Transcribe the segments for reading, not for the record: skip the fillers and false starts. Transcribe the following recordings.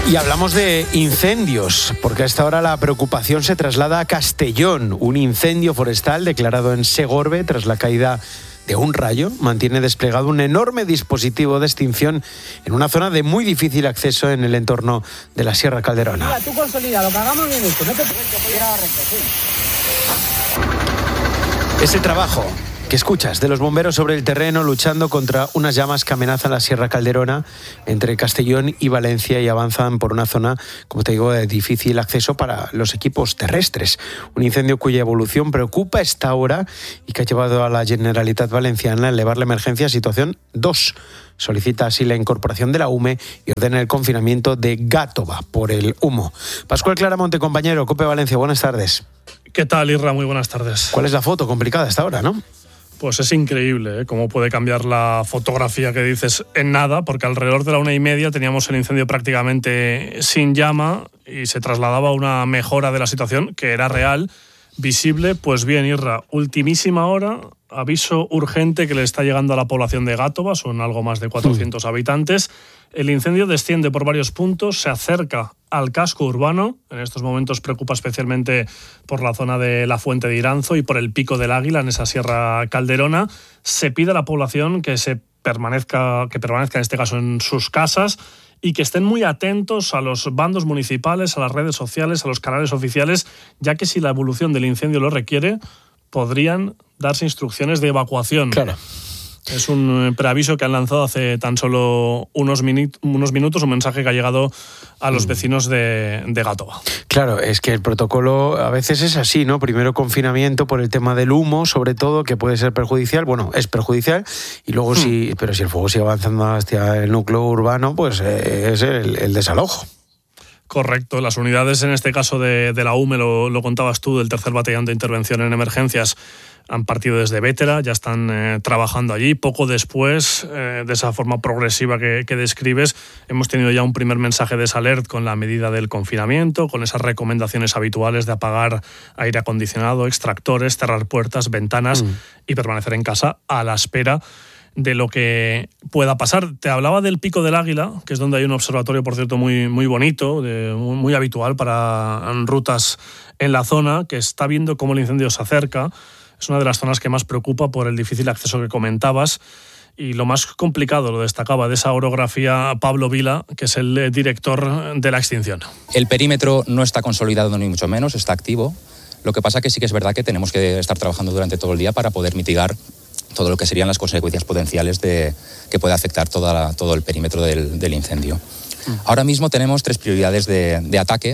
Y hablamos de incendios, porque a esta hora la preocupación se traslada a Castellón. Un incendio forestal declarado en Segorbe tras la caída de un rayo mantiene desplegado un enorme dispositivo de extinción en una zona de muy difícil acceso en el entorno de la Sierra Calderona. Mira, tú consolida, lo que hagamos bien hecho, no te Ese trabajo que escuchas de los bomberos sobre el terreno luchando contra unas llamas que amenazan la Sierra Calderona entre Castellón y Valencia y avanzan por una zona, como te digo, de difícil acceso para los equipos terrestres. Un incendio cuya evolución preocupa esta hora y que ha llevado a la Generalitat Valenciana a elevar la emergencia a situación 2. Solicita así la incorporación de la UME y ordena el confinamiento de Gàtova por el humo. Pascual Claramonte, compañero, COPE Valencia, buenas tardes. ¿Qué tal, Irra? Muy buenas tardes. ¿Cuál es la foto? Complicada esta hora, ¿no? Pues es increíble, cómo puede cambiar la fotografía que dices en nada, porque alrededor de la 1:30 teníamos el incendio prácticamente sin llama y se trasladaba una mejora de la situación que era real, visible. Pues bien, Irra, ultimísima hora, aviso urgente que le está llegando a la población de Gàtova, son algo más de 400 habitantes. El incendio desciende por varios puntos, se acerca al casco urbano. En estos momentos preocupa especialmente por la zona de la Fuente de Iranzo y por el Pico del Águila, en esa Sierra Calderona. Se pide a la población que permanezca en este caso en sus casas y que estén muy atentos a los bandos municipales, a las redes sociales, a los canales oficiales, ya que si la evolución del incendio lo requiere, podrían darse instrucciones de evacuación. Claro. Es un preaviso que han lanzado hace tan solo unos minutos, un mensaje que ha llegado a los vecinos de Gàtova. Claro, es que el protocolo a veces es así, ¿no? Primero confinamiento por el tema del humo, sobre todo, que puede ser perjudicial. Bueno, es perjudicial, y luego pero si el fuego sigue avanzando hacia el núcleo urbano, pues es el desalojo. Correcto, las unidades en este caso de la UME, lo contabas tú, del tercer batallón de intervención en emergencias, han partido desde Bétera, ya están trabajando allí. Poco después, de esa forma progresiva que describes, hemos tenido ya un primer mensaje de Salert con la medida del confinamiento, con esas recomendaciones habituales de apagar aire acondicionado, extractores, cerrar puertas, ventanas y permanecer en casa a la espera de lo que pueda pasar. Te hablaba del Pico del Águila, que es donde hay un observatorio, por cierto, muy, muy bonito, muy habitual para rutas en la zona, que está viendo cómo el incendio se acerca. Es una de las zonas que más preocupa por el difícil acceso que comentabas. Y lo más complicado, lo destacaba de esa orografía Pablo Vila, que es el director de la extinción. El perímetro no está consolidado ni mucho menos, está activo. Lo que pasa que sí que es verdad que tenemos que estar trabajando durante todo el día para poder mitigar todo lo que serían las consecuencias potenciales que puede afectar todo el perímetro del incendio. Ahora mismo tenemos 3 prioridades de ataque.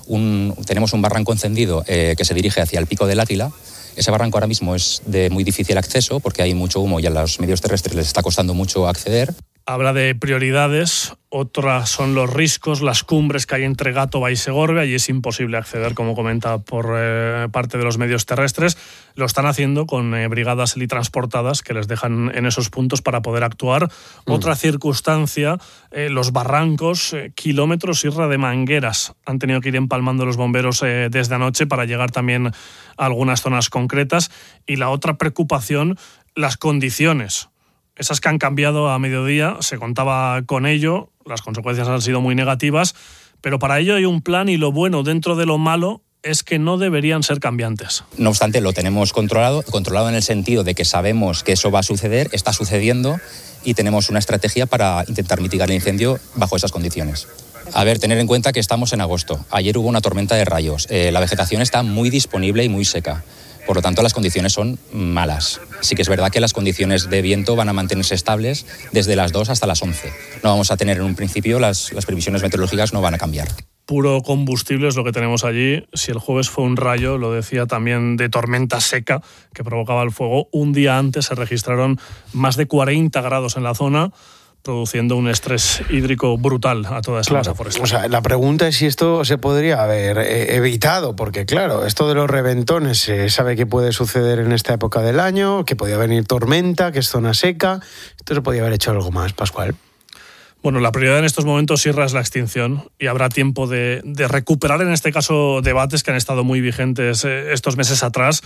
Tenemos un barranco encendido que se dirige hacia el Pico del Águila. Ese barranco ahora mismo es de muy difícil acceso porque hay mucho humo y a los medios terrestres les está costando mucho acceder. Habla de prioridades, otras son los riscos, las cumbres que hay entre Gàtova y Segorbe, allí es imposible acceder, como comenta, por parte de los medios terrestres. Lo están haciendo con brigadas helitransportadas que les dejan en esos puntos para poder actuar. Otra circunstancia, los barrancos, kilómetros de mangueras han tenido que ir empalmando los bomberos desde anoche para llegar también a algunas zonas concretas. Y la otra preocupación, las condiciones. Esas que han cambiado a mediodía, se contaba con ello, las consecuencias han sido muy negativas, pero para ello hay un plan y lo bueno dentro de lo malo es que no deberían ser cambiantes. No obstante, lo tenemos controlado en el sentido de que sabemos que eso va a suceder, está sucediendo y tenemos una estrategia para intentar mitigar el incendio bajo esas condiciones. A ver, tener en cuenta que estamos en agosto. Ayer hubo una tormenta de rayos. La vegetación está muy disponible y muy seca. Por lo tanto, las condiciones son malas. Sí que es verdad que las condiciones de viento van a mantenerse estables desde las 2 hasta las 11. No vamos a tener en un principio, las previsiones meteorológicas no van a cambiar. Puro combustible es lo que tenemos allí. Si el jueves fue un rayo, lo decía también, de tormenta seca que provocaba el fuego, un día antes se registraron más de 40 grados en la zona, produciendo un estrés hídrico brutal a toda esa masa forestal. O sea, la pregunta es si esto se podría haber evitado, porque claro, esto de los reventones se sabe que puede suceder en esta época del año, que podía venir tormenta, que es zona seca. Esto se podía haber hecho algo más, Pascual. Bueno, la prioridad en estos momentos, Sierra, es la extinción y habrá tiempo de recuperar, en este caso, debates que han estado muy vigentes estos meses atrás,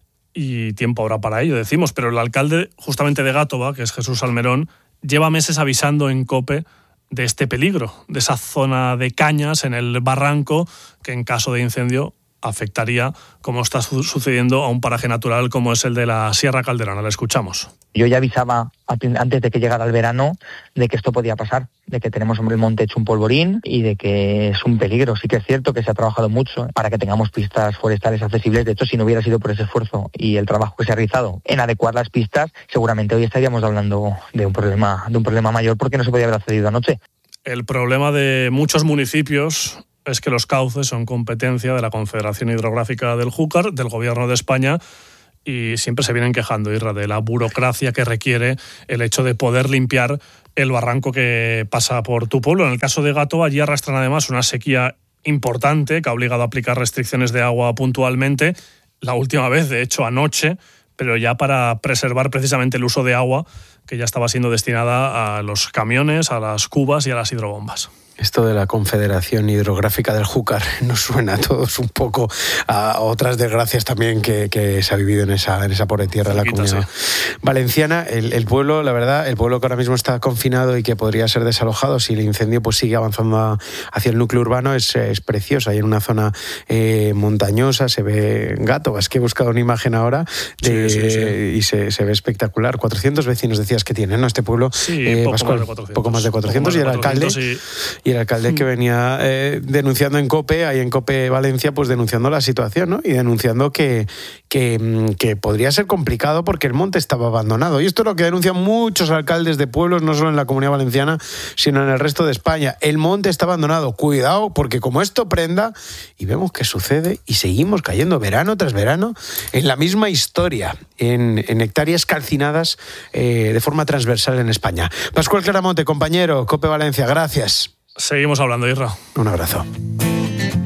y tiempo habrá para ello, decimos. Pero el alcalde justamente de Gàtova, que es Jesús Salmerón, lleva meses avisando en COPE de este peligro, de esa zona de cañas en el barranco que en caso de incendio afectaría, como está sucediendo, a un paraje natural como es el de la Sierra Calderona. La escuchamos. Yo ya avisaba antes de que llegara el verano de que esto podía pasar, de que tenemos el monte hecho un polvorín y de que es un peligro. Sí que es cierto que se ha trabajado mucho para que tengamos pistas forestales accesibles. De hecho, si no hubiera sido por ese esfuerzo y el trabajo que se ha realizado en adecuar las pistas, seguramente hoy estaríamos hablando de un problema mayor porque no se podía haber accedido anoche. El problema de muchos municipios es que los cauces son competencia de la Confederación Hidrográfica del Júcar, del Gobierno de España, y siempre se vienen quejando, Irra, de la burocracia que requiere el hecho de poder limpiar el barranco que pasa por tu pueblo. En el caso de Gátova, allí arrastran además una sequía importante que ha obligado a aplicar restricciones de agua puntualmente, la última vez, de hecho, anoche, pero ya para preservar precisamente el uso de agua que ya estaba siendo destinada a los camiones, a las cubas y a las hidrobombas. Esto de la Confederación Hidrográfica del Júcar nos suena a todos un poco a otras desgracias también que se ha vivido en esa pobre tierra de la comunidad valenciana. El pueblo, la verdad, el pueblo que ahora mismo está confinado y que podría ser desalojado si el incendio pues sigue avanzando hacia el núcleo urbano, es precioso. Hay en una zona montañosa, se ve Gátova. Es que he buscado una imagen ahora y se ve espectacular. 400 vecinos decías que tiene, ¿no? Este pueblo, poco más de 400 y el alcalde... Y el alcalde que venía denunciando en COPE, ahí en COPE Valencia, pues denunciando la situación, ¿no? Y denunciando que podría ser complicado porque el monte estaba abandonado. Y esto es lo que denuncian muchos alcaldes de pueblos, no solo en la Comunidad Valenciana, sino en el resto de España. El monte está abandonado. Cuidado, porque como esto prenda, y vemos que sucede, y seguimos cayendo verano tras verano en la misma historia, en hectáreas calcinadas de forma transversal en España. Pascual Claramonte, compañero, COPE Valencia, gracias. Seguimos hablando, Isra. Un abrazo.